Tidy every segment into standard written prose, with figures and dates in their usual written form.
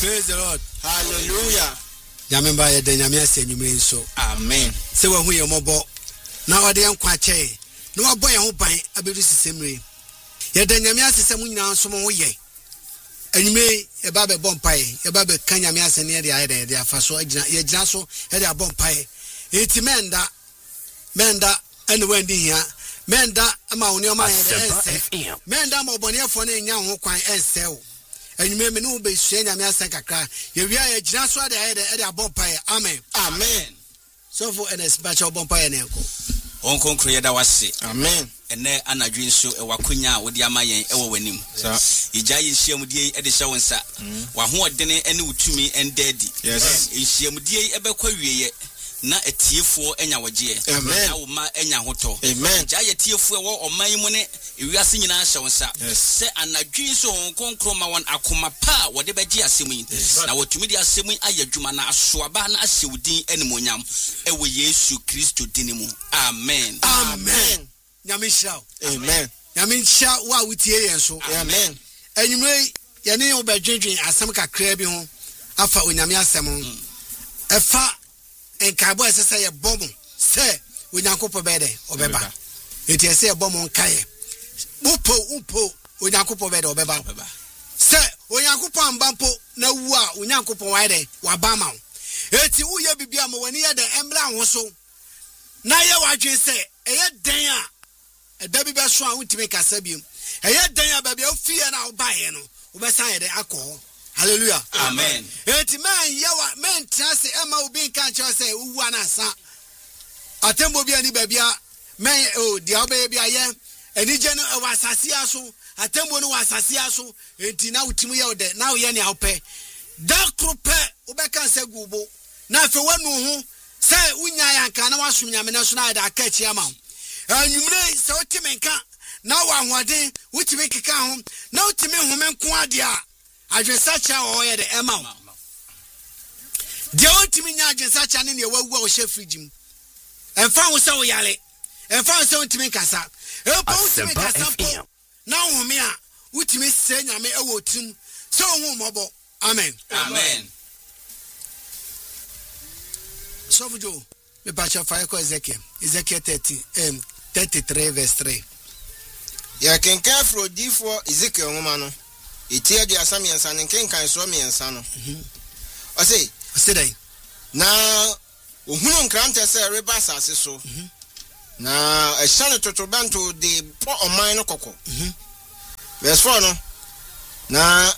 Praise the Lord. Hallelujah. Yamemba ye de nyame ase nyume nso. Amen. Se wa hu ye mobo. Na ode yankwa che. Na wa boy ho ban abedu sisemre. Ye de nyame ase se mu nyina nso mo ye. Anyume ye ba be bompai, ye ba be kan nyame ase ne de aye de afa so agina ye gina so ye de abompai. Eti menda ene wendi hia. Menda ama woni o ma ye de ense. Menda ma obonefo na enya ho kwan ense o. Anyume me no be sua nyame ase kakra. Ye wia ye gina so de aye de abompai. Amen. Amen. So for NS batch abompai na enko. Onko nkroye da wase. Amen. Ene anadwe nso ewakonya wodi amayen ewo wanim. Ija yinhyiamudie e de hye wonsa. Wa ho odene ene wutumi endadi. Yes. Yinhyiamudie ebekwa wieye na etiefo enya wogye. Amen. Na wo ma enya hoto. Amen. Ija yetiefo ewo oman mu ne ewiase nyina hye wonsa. Se anadwe nso onko nkroma won akoma pa wode begye asemu yi. Na wotumi de asemu ayadwuma na asoaba na ahyewudin enimonyam ewo Yesu Kristo dinimu. Amen. Amen. Nyamishao. Amen. Nyamisha wa wutie yenso. Amen. Enyumre ye ne obadwedwen asem kakra bi ho afa onyame asem. Efa enkabo esese ye bomu se onyankopɔ bede obeba. Enti ese ye bomu nkaye. Upo onyankopɔ bede obeba. Se onyankopɔ ambampo na wu a onyankopɔ waide wabama. Eti uye bibia mo wani ye de embra ho so. Na ye wadwen se eye den a edabi be so a untimi kasa biem. Eye den a baba ofie na obaye no, obesan ye de akọ. Hallelujah. Amen. Eti man yewa men trase ema obi kan che se uwu anasa. Atembo bia ni babia men dia obaye bia ye enije no wasase aso, atembo no wasase aso, enti na utimi ye ode, na ye ne awpe. Da krope obeka se gubo. Na fe wanu hu se unya yanka na wasum nyame na so na da aka chi ama. Anyumre se otimi nka na wa hoden utimi keka ho na utimi home nko ade a adwensacha o ye de ema wo de utimi nya adwensacha ne wawu a wo hye fridge mu emfa wo se wo yale emfa wo se utimi kasa epo utimi kasa po na home a utimi se nyame ewo tim se wo mobo. Amen. Amen. So Joe, me pacha fire ko Ezekiel 33 verse 3. Ya kenkan frodi for Ezekiel nwoma no. Etia di asam yensa ne kenkan so miensa no. O say dai. Na ohunu nkrante se reba asase so. Na ehya totobanto de po oman no kokko. Verse 4 no. Na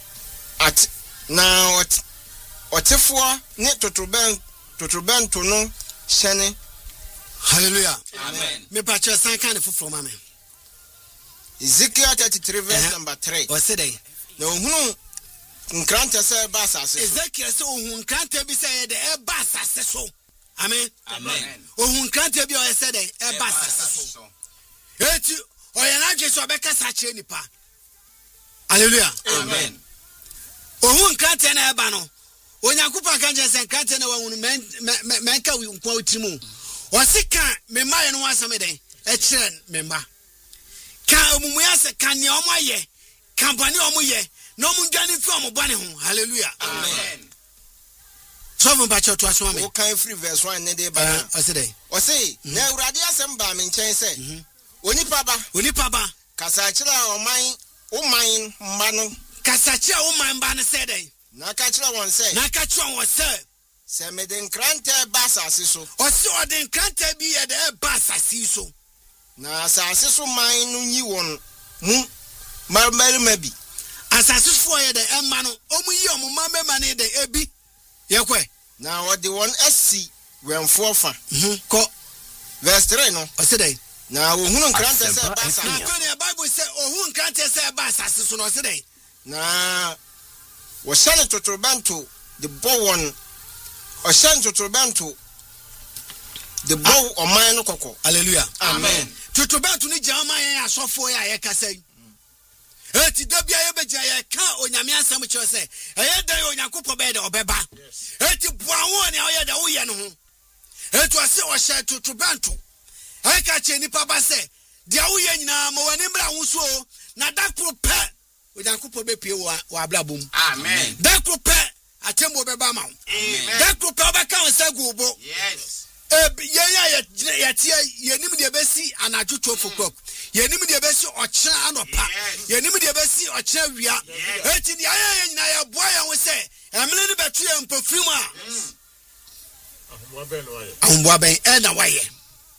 otefo ne totobanto no hyene. Hallelujah. Amen. Me pacha san kan foforo ma me. Ezekiel 33 verse number 3. O say dai. Na ohunu nkrante se ba asase. Ezekiel say ohun nkrante bi say de e ba asase so. Amen. Amen. Ohun nkrante bi o say de e ba asase so. Eti oyana je so be kasa che nipa. Hallelujah. Amen. Ohun nkrante na e ba no. Onyakupa kan je se nkrante na wahunu menka nkwa utimu. Osika me maye no asame den e kire me ma. Kan omumuya se kan ne omoye kampani omoye no omundwane fi omobane ho. Hallelujah. Amen. So from bacho to aso me. O kan free verse 1 ne de ba. O say na Awurade asem ba me nchen se onipa ba kasa kire oman mba no kasa kire oman ba no say den na ka kire won say se me den krante ba asase so o se o den krante bi ye de ba asase so na asase so man no nyi won mu marmarima bi asase fo ye de emma no omu yi omu mamema ne de ebi ye kwe na o de won asi wenfo fa ko verse 3 no o say den na ohunu krante se ba asase na ko ne Bible say ohun krante se ba asase so no say den na wo shane totorbanto the bowon o shane totorbanto the bow oman no kokko. Hallelujah. Amen. Totorbanto ni jama ya asofo ya ye kasa eti dabia ye beja ye ka onyame asam cho se eye dan onyankopɔ be de obeba eti boawo ne oye da wo ye no ho eti ase o hye totorbanto eka che nipa ba se dia wo ye nyina ma wani mra wo so na dakro pe Onyankopɔn be pie wa ablabom. Amen. Da kro pe atembo be ba ma. Amen. Da kro pe obeka onsa gubo. Yes. Yetia yenim de besi anadwo 12 o'clock. Yenim de besi ochira anopa. Yenim de besi ochira wia. Eti ni aye nyina ye boa ye wo se emle no betu ye mpofrim a. Ahumboa ben na waye.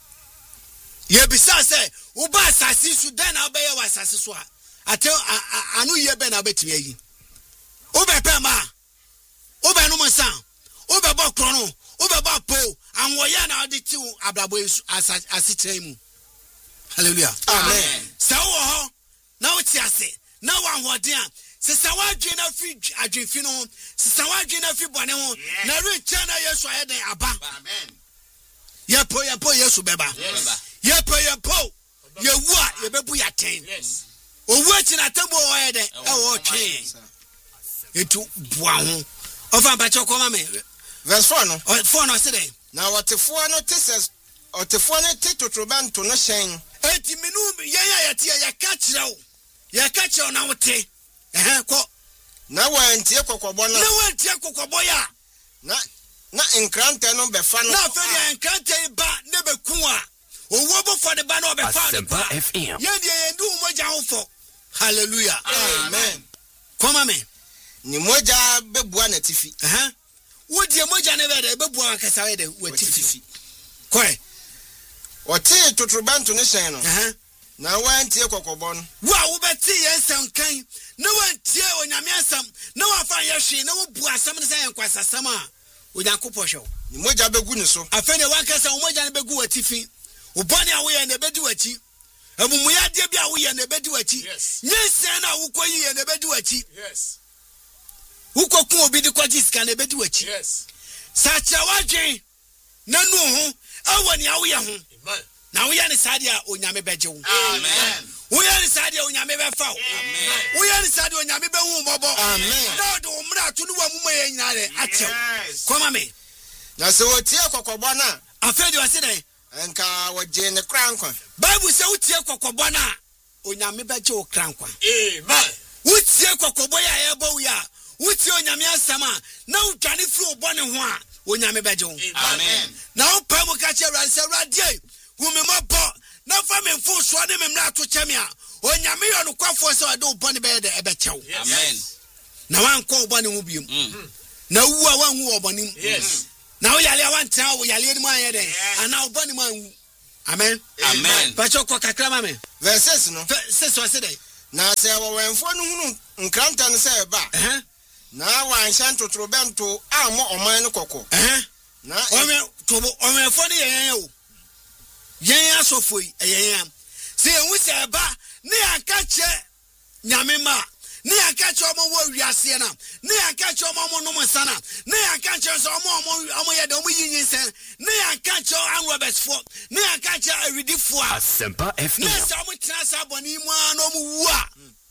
Ye bisa se wo ba asase su den na obeye wa asase so a. Ate anu ye ben na betime yi. Wo be pe ma. Wo be no monsa. Wo be bo kro no. Wo be bo po. Anwoya na odi ti ablabo asitre mu. Hallelujah. Amen. Sa wo ho na wo ti ase na wa hoden a se sa wa dwen na fi adwenfi no se sa wa dwen na fi bone ho na re cha na Yesu ayeden aba. Amen. Ye po Yesu beba. Ye po ye wu a ye bebu ya ten. Yes. Owu ati na tembo wo ayeden e wo twen. Etu bua ho. Ofa ba che koma me. Verse 4 no. 4 no se den. Na watefoɔ no teses otefoɔ no tetotrobɛnto no hyɛn. Eti minu ya tie ya ka kyerɛw na wote ko Na wantie kokɔbɔ no. na wantie kokɔbɔ ya Na nkrante no bɛfa no. na afɛdi nkrante ba ne beku a owo bofo de ba na obefa de ba FM. ye de ye ndu mogya hofo. Hallelujah. Amen. Koma me Ni mogya bɛbua na tifi. wo die mogya ne be de bebua akasa we de watifi koi Ɔte totrobɛnto no hyɛn no. Na wantie kokɔbɔ no. wa wo beti ye nsɛm kan na wantie onyame asɛm na wafa ye hwe na wo bu asɛm ne sɛ yankwasasɛm a onyankopɔ hwɛ. Ni mogya bɛgu ne so. Afene wankasa wo mogya ne begu watifi wo bɔne a wo ye ne bedi wachi amumuya de bia wo ye ne bedi wachi nyensen na wo koyi ye ne bedi wachi wo kokun obi de kwaji ska ne bedi wachi sa cha wadwen na nu ho awani a wo ye ho na wo ye ne sade a onyame beje wo. Amen. Wo ye ne sade a onyame befa wo. Wo ye ne sade a onyame behu mobo. Amen. Na do mra to no wa mumma ye nyina de achew. Koma me Na sɛ wɔtie kokɔbɔ no afede wa se den nka wɔgye ne kra nkwa. Bible say wotie kokɔbɔ na onyame beje wo kra nkwa. Amen. Wotie kokɔbɔ ya yɛbɔ wo ya wotie onyame asɛm a na wodwane firi wo bɔne ho a onyame beje wo. Amen. Na wo pa mu ka che Awurade sɛ Awurade hu me mɔbɔ na fa me mfo so ne me mra to kyɛ me a onyame yɛ no kwafoɔ sɛ ɔde wo bɔne bɛyɛ de ɛbɛkyɛ wo. Amen. Na wankɔ wo bɔne ho biom na wu a wanhu wo bɔne mu. Yes. Na wo yale a wantena wo yale ni mu ayɛ den ana wo bɔne mu anwu. Amen. Amen. Pacho ko kakra ma me. Verse 6 no. Se so se den. Na sɛ wɔwɛmfoɔ no hunu nkranta no sɛ ɛba. Na wanhyɛ ntotorobɛnto ammɔ ɔman no kɔkɔ. Na Ɔmɛfo ne yɛn o. Yɛn asɔfo yi yɛn. Se ehu sɛ ɛba ne aka kyɛ nyame ma. Ne aka kyɛ ɔmo wɔ wiase na. Ne aka kyɛ ɔmo nom sana. Ne aka kyɛ sɛ ɔmo yɛ de ɔmo yinyin sɛ. Ne aka kyɛ anrobertsfo. Ne aka kyɛ awidifo a. Asempa FM. Ne sɛ ɔmo tena sa bɔne mu a na ɔmo wu a.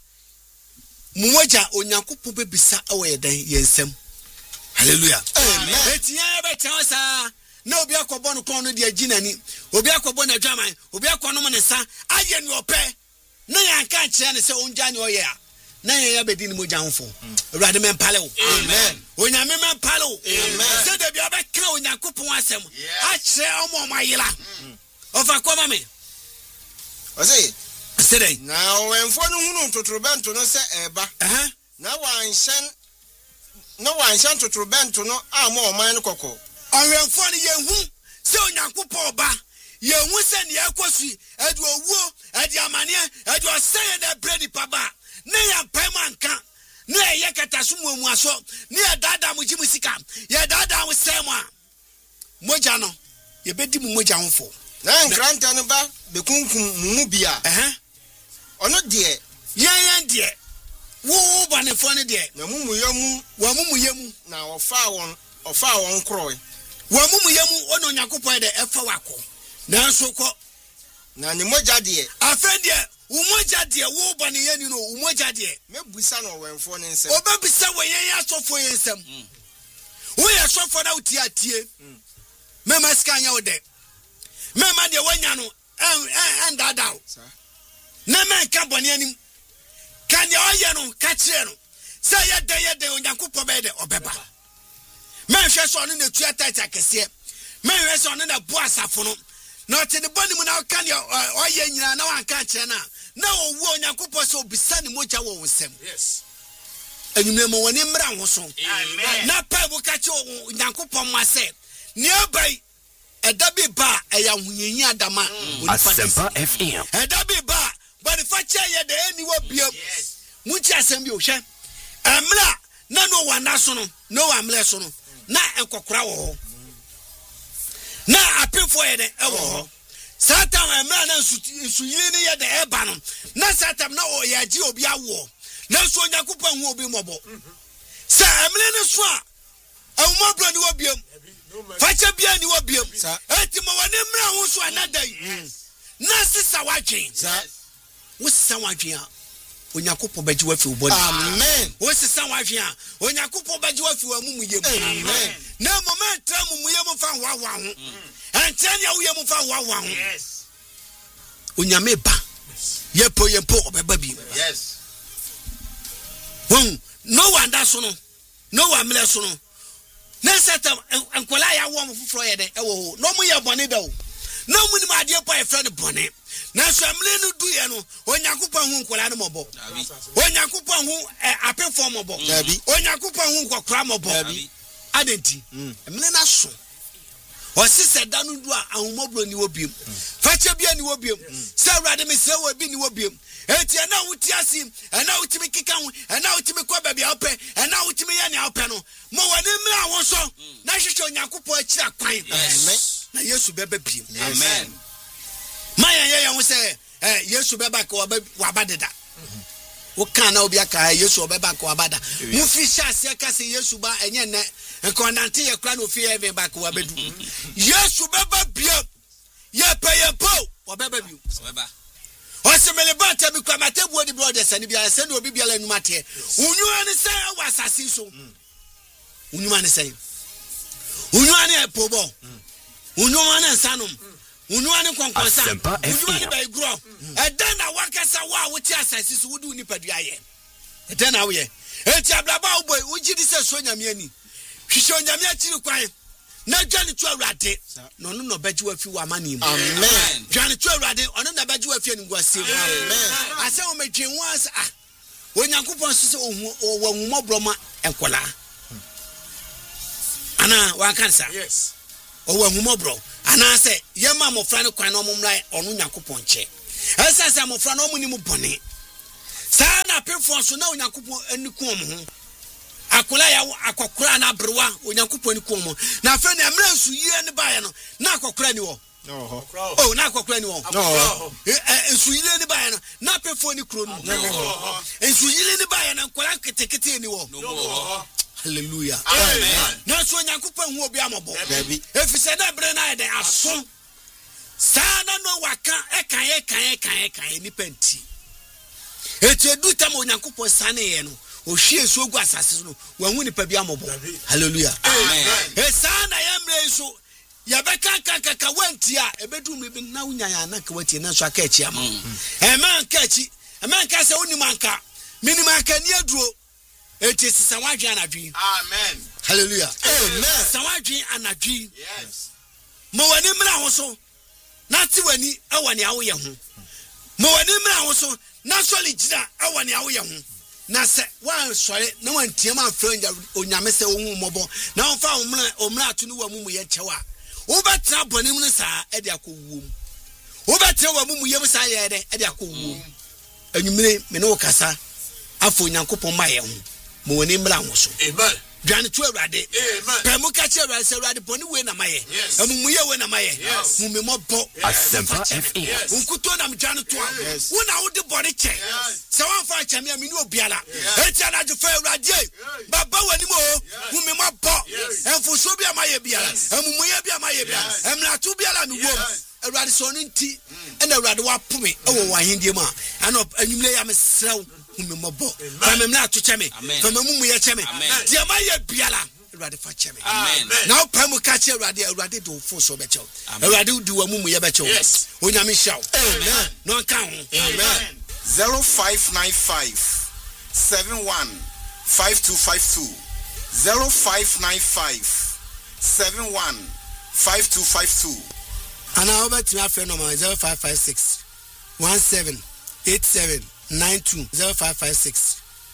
Mmoja onyankopɔn bebisa ɛwɔ yɛ dan yɛn nsɛm. Hallelujah. Amen. Etiya bɛtɛn sa na obi akɔbɔ no kɔn no de aginani. Obi akɔbɔ na dwaman, obi akɔnom ne sa ayɛ ne ɔpɛ. Na yɛn ka kyerɛ ne sɛ ongya ne ɔyɛ a. Na yɛn bɛdi ne mogya hofo. Awurade mɛmpale wo. Amen. Onyame mɛmpale wo. Amen. Sɛ de bia bɛka onyankopɔn asɛm. Akyerɛ ɔmo ayela. Ɔfa kɔma me. Ɔsɛ Sɛdɛn. na wɔwɛmfoɔ no hunu ntotorobɛnto no sɛ ɛba. Na wanhyɛ ntotorobɛnto no ammɔ ɔman no kɔkɔ. Ɔwɛmfoɔ no yɛhu sɛ onyankopɔn ɔba yɛhu sɛ ne yɛkɔ so ɛde owuo ɛde amanneɛ ɛde ɔsɛyɛ na ɛbrɛ nipa ba ne yɛmpae mu anka ne ɛyɛ kataso muamuaso ne yɛdaadaa mo gye mu sika yɛdaadaa mo sɛ mu a mogya no yɛbɛdi mu mogya hofo. Na nkranta no ba bekunkum mu bi a. Ɔno deɛ yɛn deɛ wo bɔnefoɔ no deɛ na mumuyɛ mu wɔamumuyɛ mu na ɔfaa wɔn korɔe. wɔamumuyɛ mu ɔne onyankopɔn de ɛfa wakɔ nanso kɔ Na ne mogya deɛ afei deɛ wo mogya deɛ wo bɔneyɛni no wo mogya deɛ mɛbusa no ɔwɛmfoɔ ne nsɛm. obɛbisa wɔ yɛn asɔfoɔ yɛn nsɛm woyɛ sɔfoɔ na wotie atie mɛma sika nyɛ wo dɛ mɛma deɛ woanya no ɛndadaw na mɛnka bɔne anim Can you hear no catch no? Say ya day onyankopon be de obeba. Men hwe so no na tua tight akese. Men hwe so no na bo asafo no. Not in the body when I can oye nyina na wan ka kire na. Na owu onyankopon so bisa ni moja wo nsem. Yes. Enyumle mo woni mra ho so. Amen. Na pa bu ka che onyankopon ma se. Ni abai edabi ba eya hunyenyi adama Asempa FM. edabi ba but the fact ye de eni wo biem munchi asem bi o hwe amla na no wana so no no amle so no na enkokora wo ho na apefo ye de e wo ho satan amla na nsuyiri ni ye de e ba no na satan na o ye ji obi awo na so onyankopon hu obi mobo sa amle ne so a awumabro ni wo biem facha bia ni wo biem enti mo wane mra ho so anadai na sisa wadwen wo sisa wadwen a onyankopon baji wa fi wo body Amen. wo sisa wadwen a onyankopon baji wa fi wo amumuyem Amen. na moment tra amumuyem fa wa ho antani a wo yem fa wa ho onyame ba yepo obeba bi Yes. no wanda so no wa mle so no na setam enkola ya wo mfufro ye de e wo no mu ye bone da o no mu ni ma de pa e friend bone na so amle no du ye no onyankopon hu nkola no mobo onyankopon hu apefo mobo onyankopon hu kokora mobo adenti amle na so o sise da no du a ahumobro ni wo biem fache bia ni wo biem se awrade me se wo bi ni wo biem enti na wuti asim na wutimi kika hu na wutimi kwa baabi awpe na wutimi ya ni awpe no mo wani mra won so na hwehwe onyankopon akira kwan na Yesu bebe biem Amen. maya ye hu se Yesu beba ka wabadeda wo kan na obi aka Yesu beba ka wabada mu fi hyase ka se Yesu ba enye ne nkondante ye kra no fi heaven ba ka wabedu Yesu beba biem ye payepo wabeba biem Weba. Osemele banta bi kwa matebu odi brothers ani bia se no obi bia la numate unyu ani se wa asase so unyu ani se unyu ani epobo unyu ani nsanom unyu ani konkonsa unyu ani bai gro eda na wakasa wa wuti asase so wudi uni padua ye eda na wo ye enti ablaba wo boy ujidi se so nyame ani hwehwe nyame akiri kwan na dwane tu awrade no no beji wa fi wa mani mu Amen. dwane tu awrade ono na beji wa fi ani gwase Amen. ase o medwen wa asa onyankopon so se o nwumobroma enkola ana wa kansa Yes. o wa nwumobro ana se yema mofra ne kwan no momra ono nyankopon che asa se mofra no muni mu bone sa na pefo so na onyankopon aniku ho akola ya akokora na brewa onyankopon ni kuomo na afa na emra nsu yie ne bae no na akokora ni wo oh na akokora ni wo nsu yie ne bae no na pefo ni kro no nsu yie ne bae na kola ketekete ni wo hallelujah Amen. na so onyankopon hu obi amabo efise na bre na ede aso sana no waka ekan ni penti etu tam onyankopon sane ye no ohwie so gu asase no wanhu ni pa bi amobo hallelujah Amen. sana yemre so ya beka kaka wantia ebedu me bi na unyanya na ka watie na so aka echi ama eman ka echi eman ka se oni manka minima ka ni aduro eti sisa wadwe anadwi Amen. hallelujah Amen. sawadwe anadwi Yes. mo wani mra ho so na ti wani awani awo ye ho mo wani mra ho so na soli gira awani awo ye ho na se wan sori na wan tiam afranja onyame se ohun mobo na on fa omra atunu wa mumu ye chewa wo betra bonim ne sa e de akowuom wo betra wa mumu ye sa ye de e de akowuom anyumire me no kasa afo nyankopon ma ye ho mo wani mra ho so Amen. dwane tu awrade Amen. pemu ka che awrade se awrade boni we na maye amumu ye we na maye mume mo bo Asempa FM. unkuto na mjane to wona wo de boni che se wan fa chame amini obiala etia na je fa awrade baba wani mo mume mo bo enfo so bia maye biala amumu ye bia maye biala emla tu biala mi wo awrade so no nti na awrade wa pome e wo wa hindie ma ana anyumle ya mesrew mume mo bo fa me na to chame fa mumu ye chame dia maye biala awrade fa chame now pemu ka che awrade do fo so be chew awrade do wa mumu ye be chew onyame shaw amen no kan ho Amen. 0595 715252 0595 715252 and I over to my friend number 0556 178792 0556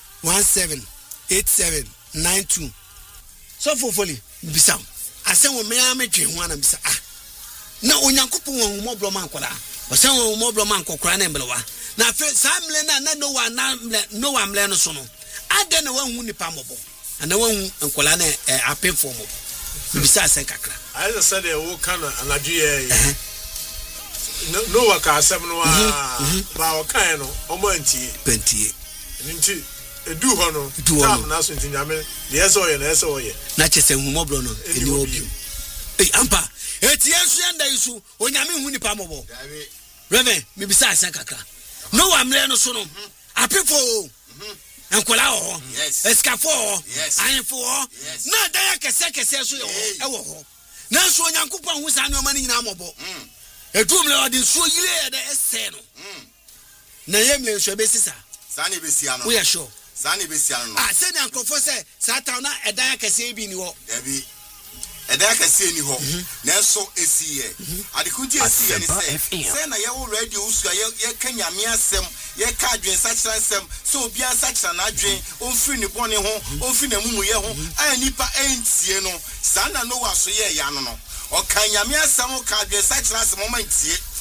178792 so fully bisa ase wo me ametwe ho ana bisa na onyankopon wo mo bro man kwala ose wo mo bro man kokora na mbelewa na fe samle na no wa na no wa mle no so no ade na wanhu nipa mobo ana wanhu nkwala na apefo mo bisa ase kakra I just said wo kana anadwe no wa ka asem no ba o kan no omo antie pentie nti edu ho no tam na so nti nyame de eso ye na eso ye na chese hu mobro no eni obi ampa etie nso yanda yisu onyame hu nipa mobo reverend me bisa ase kakra no wa mle no so no apefo enkola ho escafo ayefo na da ya kese so ye ho ho na so onyankopon hu sa ne o mani nyina mobo etum le odi so yire de ese no na yemle so be sisa sani be sia no we are sure sani be sia no se na nkofo se satan na edan akese bi ni ho ebi edan akese ni ho na so esiye adekunti esiye ni se na ye wo radio usu ye kanyame asem ye ka adwen sachira asem so obi ansachira na adwen onfiri ni bone ho onfiri na mumu ye ho a nipa entie no sana no wa so ye ya no no o kanyame asem ka adwen sachira asem o mantie